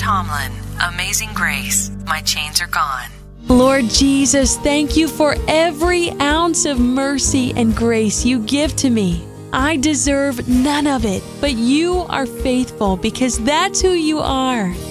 Tomlin, Amazing Grace, My Chains Are Gone. Lord Jesus, thank you for every ounce of mercy and grace you give to me. I deserve none of it, but you are faithful because that's who you are.